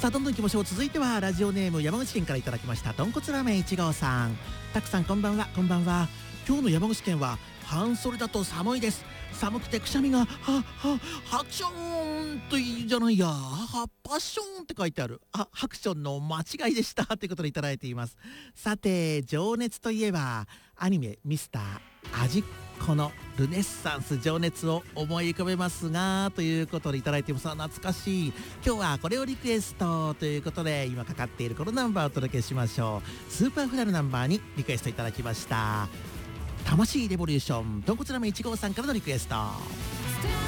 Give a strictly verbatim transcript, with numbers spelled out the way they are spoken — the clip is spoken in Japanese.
さあどんどん行きましょう。続いてはラジオネーム山口県からいただきました豚骨ラーメンいち号さん。たくさんこんばんは。こんばんは。今日の山口県は半袖だと寒いです。寒くてくしゃみがははハクションといいじゃないやはパッションって書いてある。あ、ハクションの間違いでしたということでいただいています。さて情熱といえばアニメミスター味っ子のルネッサンス情熱を思い浮かべますがということでいただいています。懐かしい。今日はこれをリクエストということで今かかっているこのナンバーをお届けしましょう。スーパーフラルナンバーにリクエストいただきました。魂レボリューション豚骨ラーメンいち号さんからのリクエスト。